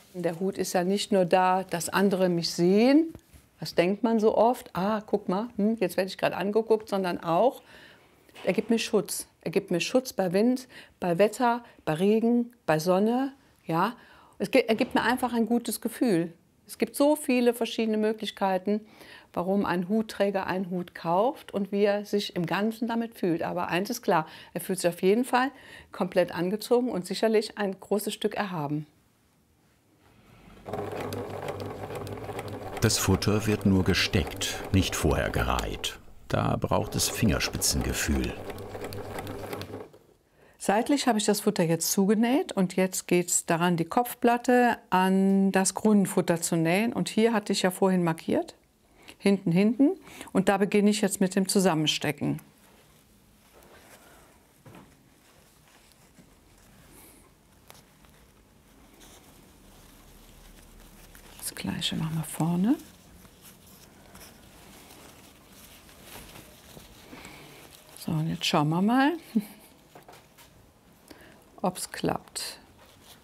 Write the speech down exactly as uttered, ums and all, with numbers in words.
Der Hut ist ja nicht nur da, dass andere mich sehen. Das denkt man so oft. Ah, guck mal, hm, jetzt werde ich gerade angeguckt, sondern auch, er gibt mir Schutz. Er gibt mir Schutz bei Wind, bei Wetter, bei Regen, bei Sonne. Ja, es gibt, er gibt mir einfach ein gutes Gefühl. Es gibt so viele verschiedene Möglichkeiten, warum ein Hutträger einen Hut kauft und wie er sich im Ganzen damit fühlt. Aber eins ist klar, er fühlt sich auf jeden Fall komplett angezogen und sicherlich ein großes Stück erhaben. Das Futter wird nur gesteckt, nicht vorher gereiht. Da braucht es Fingerspitzengefühl. Seitlich habe ich das Futter jetzt zugenäht und jetzt geht es daran, die Kopfplatte an das Grundfutter zu nähen. Und hier hatte ich ja vorhin markiert, hinten, hinten. Und da beginne ich jetzt mit dem Zusammenstecken. Das Gleiche machen wir vorne. So, und jetzt schauen wir mal, ob es klappt.